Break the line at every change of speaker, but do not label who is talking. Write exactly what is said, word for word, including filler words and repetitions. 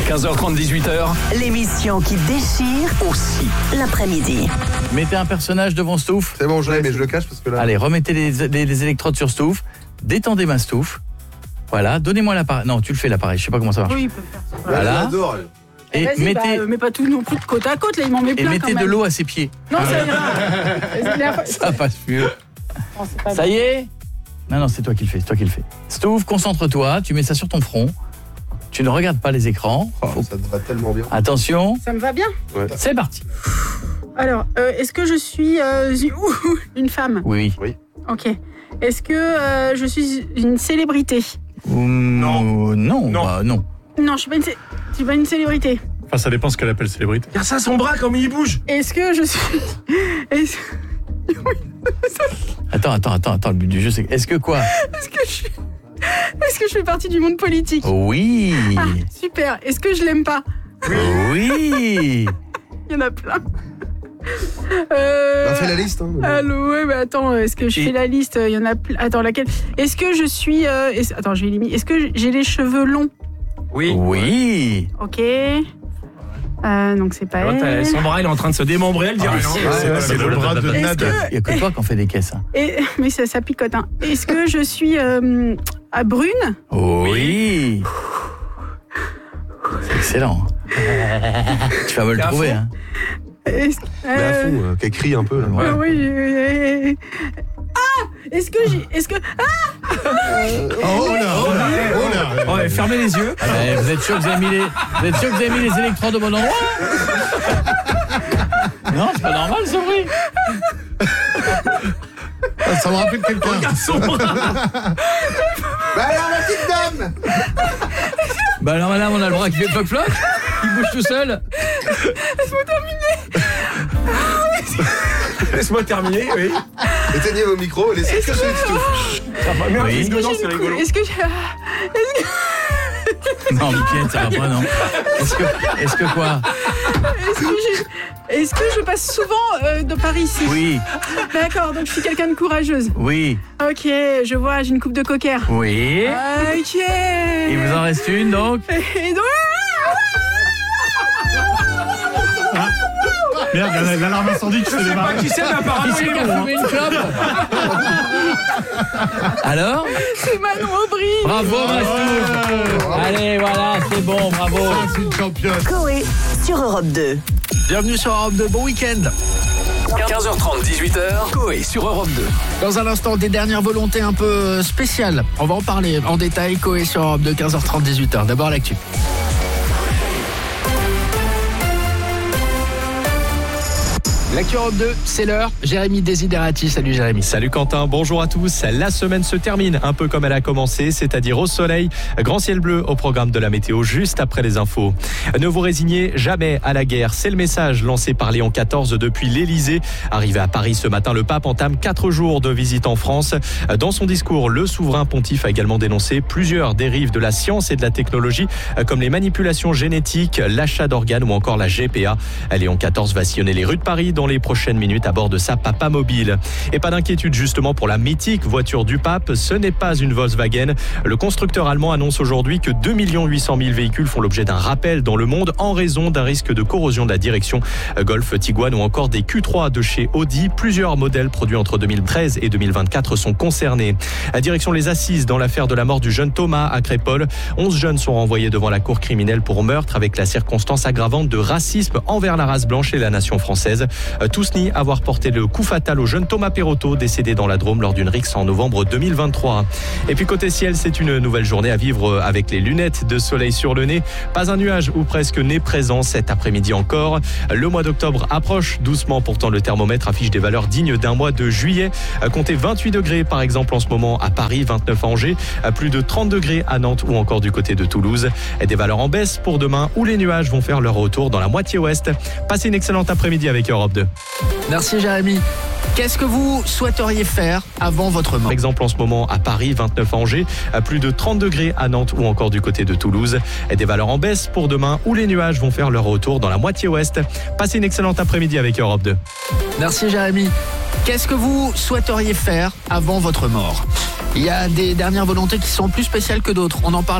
quinze heures trente, dix-huit heures.
L'émission qui déchire aussi l'après-midi.
Mettez un personnage devant Stouff.
C'est bon, je l'ai, mais je le cache parce que là...
Allez, remettez les, les, les électrodes sur Stouff. Détendez ma Stouff. Voilà, donnez-moi l'appareil. Non, tu le fais l'appareil, je sais pas comment ça marche.
Oui, il peut faire ça.
Voilà.
Voilà.
Je l'adore, elle.
Et
Vas-y,
mettez,
bah, euh, mets pas tout non plus de côte à côte, là, il m'en met
et
plein
mettez
quand
de
même.
l'eau à ses pieds.
Non, ça ira.
Ça passe mieux.
Non, c'est pas
Ça
bon.
y est? Non, non, c'est toi qui le fais, c'est toi qui le fais. Stouff, concentre-toi, tu mets ça sur ton front. Tu ne regardes pas les écrans.
Oh, ça te va tellement bien.
Attention,
Ça me va bien.
Ouais.
c'est parti.
Alors, euh, est-ce que je suis euh, une femme?
Oui.
Ok. Est-ce que euh, je suis une célébrité?
Non. Non,
Non.
bah, non.
Non, je suis pas une, cé- je suis pas une célébrité.
Enfin, ça dépend ce qu'elle appelle célébrité. Regarde ça, son bras, comme il bouge.
Est-ce que je suis... Est-ce
Attends, attends, attends, attends, le but du jeu c'est... Est-ce que quoi?
est-ce que je suis... Est-ce que je fais partie du monde politique?
Oui.
Ah, super. Est-ce que je l'aime pas?
Oui.
Il y en a plein. Euh...
Bah, fais la liste. Hein,
Allô, ouais, mais attends, est-ce que je
Et-
fais la liste? Il y en a plein. Attends, laquelle? Est-ce que je suis... euh, est-ce- Attends, je vais éliminer. Est-ce que j'ai les cheveux longs?
Oui.
Oui.
Ok. Euh, donc c'est pas elle.
Son bras, il est en train de se démembrer, elle dit rien.
c'est- c'est le bras de
Est-ce
Nad.
que...
Il n'y a que toi qui en fais des caisses. Hein.
Et... Mais ça, ça picote, hein. Est-ce que je suis euh, à brune?
Oui. C'est excellent. Tu vas me le
T'es à
trouver.
fond.
Hein.
Est-ce...
Mais à
euh,
fond, euh, qu'elle crie un peu. Là.
Ouais.
euh, oui, euh, Ah! Est-ce que j'ai... Est-ce que... Ah!
Oh là, oh là, oh là.
Ouais, fermez les yeux.
Eh, vous êtes sûr que vous avez mis les, vous êtes sûr que vous avez mis les électrodes au bon endroit? Non, c'est pas normal ce bruit.
Ah, ça me rappelle quelqu'un.
Regarde son bras.
Bah alors, la petite dame.
Bah alors madame, on a le bras qui fait floc-floc, qui bouge tout seul.
Laisse-moi terminer, oui.
Éteignez vos micros et laissez que celui de Stouff.
Ça va bien,
Oui.
prise dedans,
J'ai
c'est
une cou-
rigolo.
Est-ce que j'ai... Est-ce que...
Non, Mickaël, ça va pas, non. Est-ce que, est-ce que quoi?
Est-ce que, j'ai- est-ce que je passe souvent euh, de par ici?
Oui,
D'accord, donc je suis quelqu'un de courageuse.
oui,
Ok, je vois, j'ai une coupe de cocker.
oui.
Ok.
Il vous en reste une donc?
Et donc...
Merde, il y a l'alarme incendie qui s'est
Je sais pas
démarrée.
qui c'est, mais apparemment,
Qui c'est
il
qui
est
a
bon.
fumé une clope? Alors?
C'est Manon Aubry.
Bravo, Mastouf. Allez, voilà, c'est bon, bravo.
Ah, c'est une championne.
Coé sur Europe deux.
Bienvenue sur Europe deux, bon week-end.
quinze heures trente, dix-huit heures. Coé sur Europe deux.
Dans un instant, des dernières volontés un peu spéciales. On va en parler en détail, Coé sur Europe deux, quinze heures trente, dix-huit heures. D'abord l'actu. L'actu Europe deux, c'est l'heure. Jérémy Desiderati, salut Jérémy.
Salut Quentin, bonjour à tous. La semaine se termine un peu comme elle a commencé, c'est-à-dire au soleil. Grand ciel bleu au programme de la météo juste après les infos. Ne vous résignez jamais à la guerre. C'est le message lancé par Léon quatorze depuis l'Elysée. Arrivé à Paris ce matin, le pape entame quatre jours de visite en France. Dans son discours, le souverain pontife a également dénoncé plusieurs dérives de la science et de la technologie, comme les manipulations génétiques, l'achat d'organes ou encore la G P A. Léon quatorze va sillonner les rues de Paris dans les prochaines minutes à bord de sa Papa Mobile. Et pas d'inquiétude justement pour la mythique voiture du pape, ce n'est pas une Volkswagen. Le constructeur allemand annonce aujourd'hui que deux millions huit cent mille véhicules font l'objet d'un rappel dans le monde en raison d'un risque de corrosion de la direction. Golf, Tiguan ou encore des Q trois de chez Audi. Plusieurs modèles produits entre deux mille treize et deux mille vingt-quatre sont concernés. La direction les assises dans l'affaire de la mort du jeune Thomas à Crépol. onze jeunes sont renvoyés devant la cour criminelle pour meurtre avec la circonstance aggravante de racisme envers la race blanche et la nation française. Tous nient avoir porté le coup fatal au jeune Thomas Perotto, décédé dans la Drôme lors d'une rixe en novembre deux mille vingt-trois. Et puis côté ciel, c'est une nouvelle journée à vivre avec les lunettes de soleil sur le nez. Pas un nuage ou presque nez présent cet après-midi encore. Le mois d'octobre approche doucement, pourtant le thermomètre affiche des valeurs dignes d'un mois de juillet. Comptez vingt-huit degrés par exemple en ce moment à Paris, vingt-neuf à Angers, plus de trente degrés à Nantes ou encore du côté de Toulouse. Et des valeurs en baisse pour demain où les nuages vont faire leur retour dans la moitié ouest. Passez une excellente après-midi avec Europe deux.
Merci Jérémy. Qu'est-ce que vous souhaiteriez faire avant votre mort?
Par exemple en ce moment à Paris, vingt-neuf à Angers, plus de trente degrés à Nantes ou encore du côté de Toulouse. Et des valeurs en baisse pour demain où les nuages vont faire leur retour dans la moitié ouest. Passez une excellente après-midi avec Europe deux.
Merci Jérémy. Qu'est-ce que vous souhaiteriez faire avant votre mort? Il y a des dernières volontés qui sont plus spéciales que d'autres. On en parle.